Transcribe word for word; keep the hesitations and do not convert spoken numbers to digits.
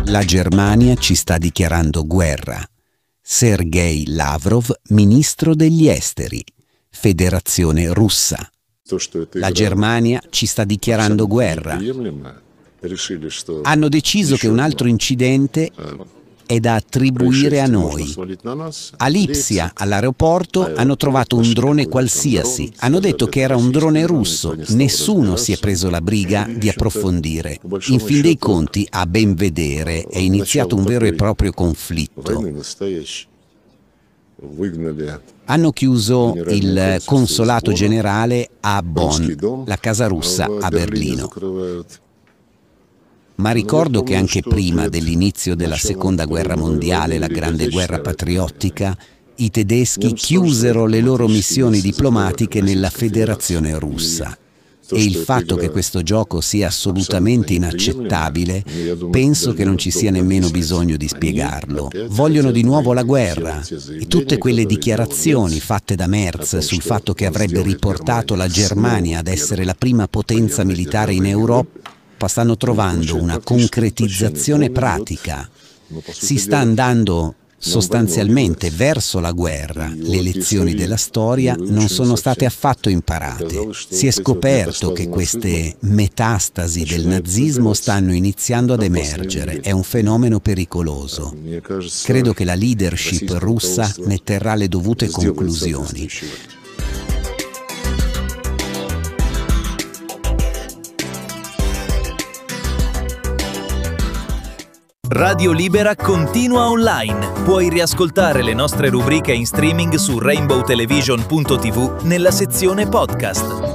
La Germania ci sta dichiarando guerra. Sergei Lavrov, ministro degli esteri. Federazione Russa. La Germania ci sta dichiarando guerra. Hanno deciso che un altro incidente è da attribuire a noi. A Lipsia, all'aeroporto, hanno trovato un drone qualsiasi. Hanno detto che era un drone russo. Nessuno si è preso la briga di approfondire. In fin dei conti, a ben vedere, è iniziato un vero e proprio conflitto. Hanno chiuso il consolato generale a Bonn, la casa russa a Berlino. Ma ricordo che anche prima dell'inizio della Seconda Guerra Mondiale, la Grande Guerra Patriottica, i tedeschi chiusero le loro missioni diplomatiche nella Federazione Russa. E il fatto che questo gioco sia assolutamente inaccettabile, penso che non ci sia nemmeno bisogno di spiegarlo. Vogliono di nuovo la guerra e tutte quelle dichiarazioni fatte da Merz sul fatto che avrebbe riportato la Germania ad essere la prima potenza militare in Europa stanno trovando una concretizzazione pratica. Si sta andando sostanzialmente verso la guerra. Le lezioni della storia non sono state affatto imparate. Si è scoperto che queste metastasi del nazismo stanno iniziando ad emergere. È un fenomeno pericoloso. Credo che la leadership russa ne terrà le dovute conclusioni. Radio Libera continua online. Puoi riascoltare le nostre rubriche in streaming su rainbow television punto tv nella sezione podcast.